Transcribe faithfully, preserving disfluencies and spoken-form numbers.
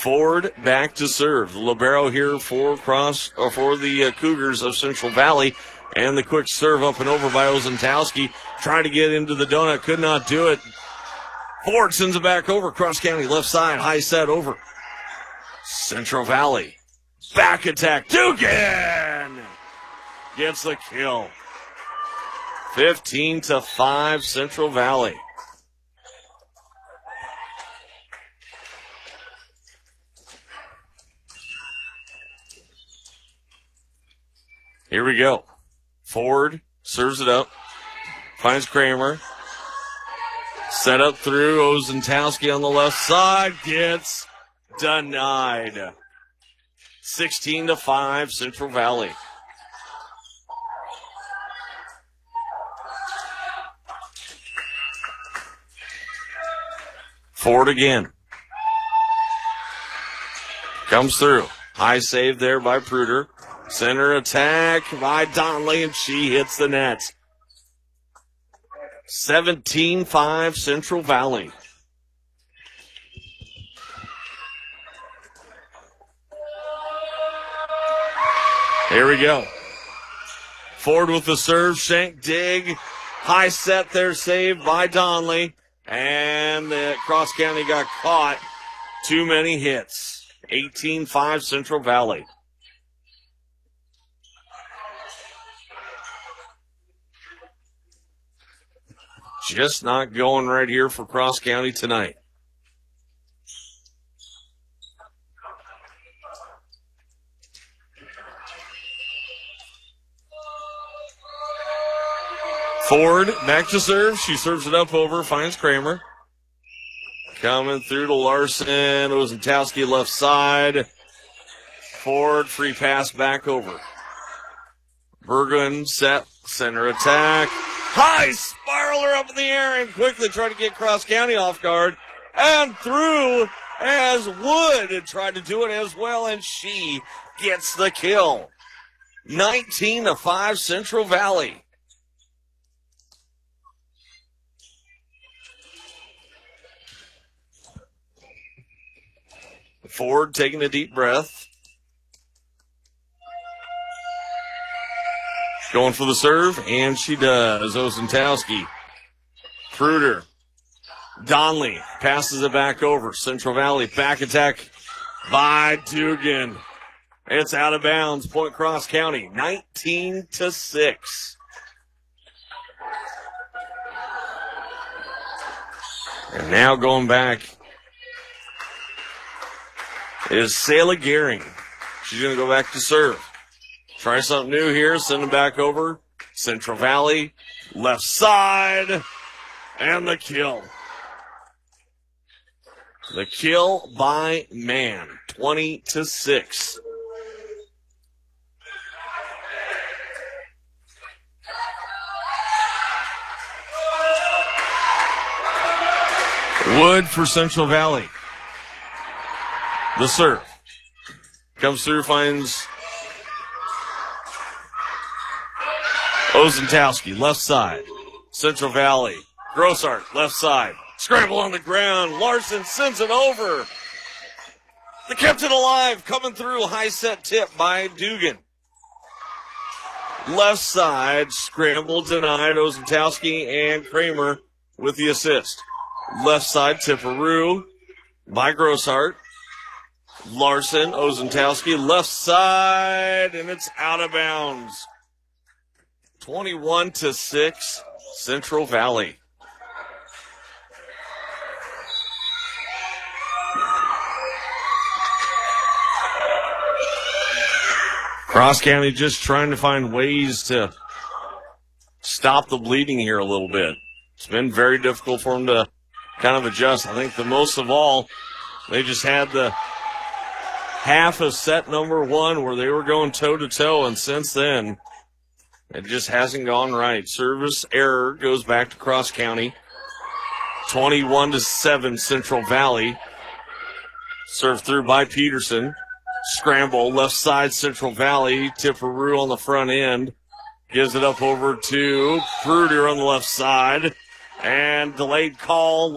Ford back to serve. The libero here for cross or for the uh, Cougars of Central Valley. And the quick serve up and over by Ozentowski. Trying to get into the donut. Could not do it. Ford sends it back over. Cross County left side. High set over. Central Valley. Back attack. Dugan gets the kill. fifteen to five Central Valley. Here we go. Ford serves it up. Finds Kramer. Set up through Ozentowski on the left side. Gets denied. sixteen to five Central Valley. Ford again. Comes through. High save there by Pruder. Center attack by Donley, and she hits the net. seventeen five Central Valley. Here we go. Ford with the serve. Shank dig. High set there, saved by Donley. And the Cross County got caught. Too many hits. eighteen five Central Valley. Just not going right here for Cross County tonight. Ford back to serve. She serves it up over, finds Kramer. Coming through to Larson. Ozentowski left side. Ford free pass back over. Bergen set, center attack. High spiraler up in the air and quickly trying to get Cross County off guard. And through as Wood had tried to do it as well, and she gets the kill. nineteen to five Central Valley. Ford taking a deep breath. Going for the serve, and she does. Ozentowski. Pruder. Donley passes it back over. Central Valley back attack by Dugan. It's out of bounds. Point Cross County, nineteen to six. And now going back is Sayla Gehring. She's going to go back to serve. Try something new here. Send it back over. Central Valley. Left side. And the kill. The kill by man. twenty to six. Wood for Central Valley. The serve. Comes through, finds Ozentowski, left side. Central Valley. Grossart, left side. Scramble on the ground. Larson sends it over. They kept it alive. Coming through, high set tip by Dugan. Left side, scramble denied. Ozentowski and Kramer with the assist. Left side, Tipperoo by Grossart. Larson, Ozentowski, left side, and it's out of bounds. twenty-one to six, Central Valley. Cross County just trying to find ways to stop the bleeding here a little bit. It's been very difficult for them to kind of adjust. I think the most of all, they just had the half of set number one where they were going toe-to-toe, and since then, it just hasn't gone right. Service error goes back to Cross County. twenty-one to seven Central Valley. Served through by Peterson. Scramble, left side Central Valley. Tipperoo on the front end. Gives it up over to Pruder on the left side. And delayed call.